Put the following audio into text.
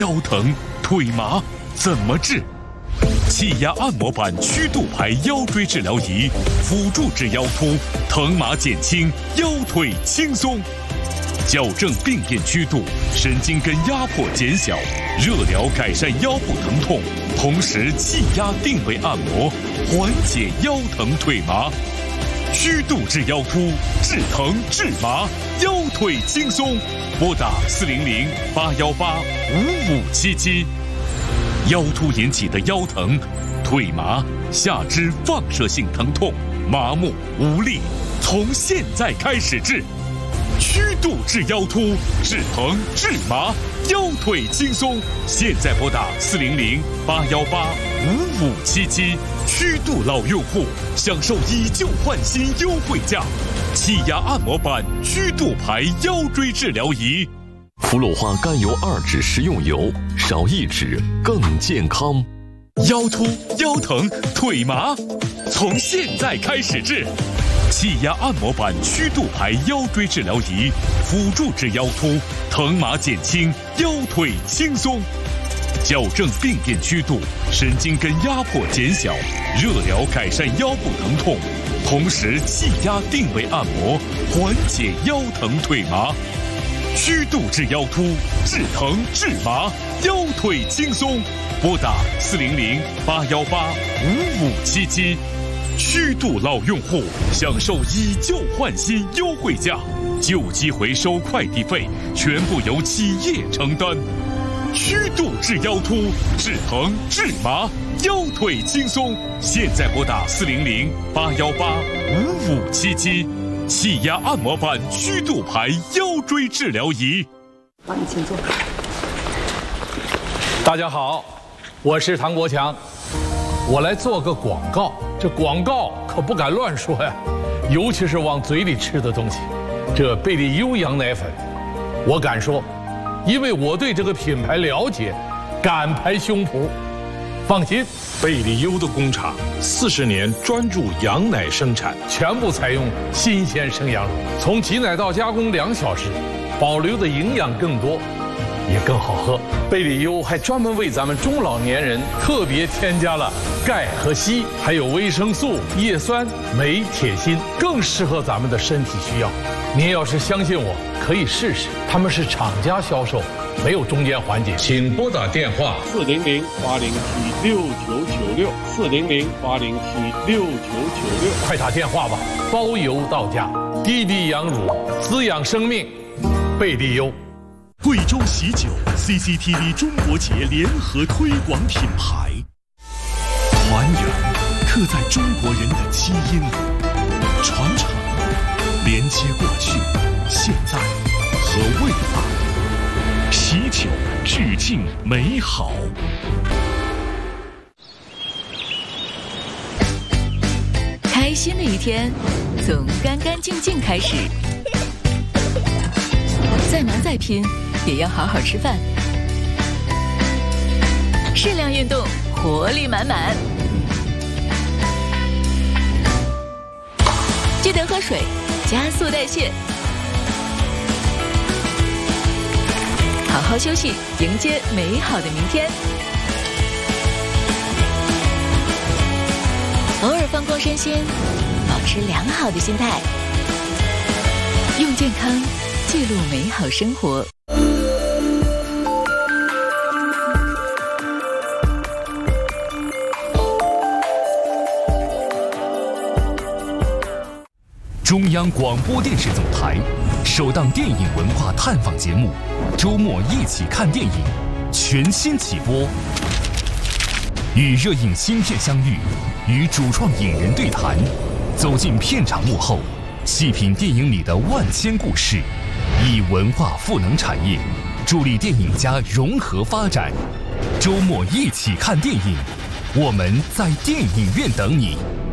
腰疼、腿麻怎么治？气压按摩板曲度牌腰椎治疗仪，辅助治腰突，疼麻减轻，腰腿轻松。矫正病变曲度，神经根压迫减小，热疗改善腰部疼痛，同时气压定位按摩，缓解腰疼腿麻。曲度治腰突，治疼治麻，腰腿轻松。拨打400-818-5577。腰突引起的腰疼、腿麻、下肢放射性疼痛、麻木无力，从现在开始治。曲度治腰突，治疼治麻，腰腿轻松。现在拨打400-818-5577。曲度老用户享受以旧换新优惠价，气压按摩板曲度牌腰椎治疗仪。 氟鲁化甘油2酯食用油，少1酯更健康。 腰突、腰疼、腿麻，从现在开始治。气压按摩板曲度牌腰椎治疗仪，辅助治腰突，疼麻减轻，腰腿轻松。矫正病变曲度，神经根压迫减小，热疗改善腰部疼痛，同时气压定位按摩，缓解腰疼腿麻。曲度治腰突，治疼治麻，腰腿轻松。拨打400-818-5577。曲度老用户享受以旧换新优惠价，旧机回收快递费全部由企业承担。曲度治腰突，治疼治麻，腰腿轻松。现在拨打400-818-5577。气压按摩板曲度牌腰椎治疗仪。 帮你请坐。 大家好，我是唐国强，我来做个广告。这广告可不敢乱说呀，尤其是往嘴里吃的东西。这贝利优羊奶粉，我敢说，因为我对这个品牌了解，敢拍胸脯。放心， 贝利优的工厂40年专注羊奶生产， 全部采用新鲜生羊乳，从挤奶到加工2小时，保留的营养更多，也更好喝。贝利优还专门为咱们中老年人特别添加了钙和硒，还有维生素、叶酸、镁、铁、锌，更适合咱们的身体需要。您要是相信我，可以试试，他们是厂家销售，没有中间环节。 请拨打电话 400-807-6996，400-807-6996，快打电话吧，包邮到家。滴滴羊乳，滋养生命，贝利优。 贵州喜酒 CCTV 中国节联合推广品牌，团圆刻在中国人的基因里，传承连接过去、现在和未来。喜酒致敬美好。 开心的一天从干干净净开始，再忙再拼也要好好吃饭，适量运动，活力满满。记得喝水，加速代谢。好好休息，迎接美好的明天。偶尔放空身心，保持良好的心态，用健康记录美好生活。 中央广播电视总台首档电影文化探访节目《周末一起看电影》全新起播，与热映新片相遇，与主创影人对谈，走进片场幕后，细品电影里的万千故事，以文化赋能产业，助力电影家融合发展。周末一起看电影，我们在电影院等你。